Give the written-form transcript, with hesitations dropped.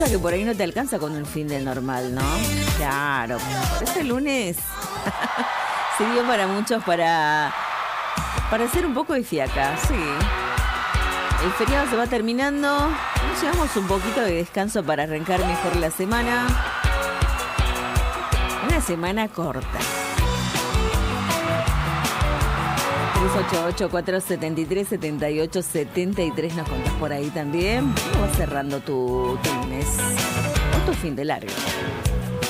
Que por ahí no te alcanza con un fin de normal, ¿no? Claro, por este lunes sirvió para muchos para hacer un poco de fiaca, sí. El feriado se va terminando, nos llevamos un poquito de descanso para arrancar mejor la semana. Una semana corta. 388-473-7873, nos contás por ahí también. ¿Cómo vas cerrando tu lunes o tu fin de largo?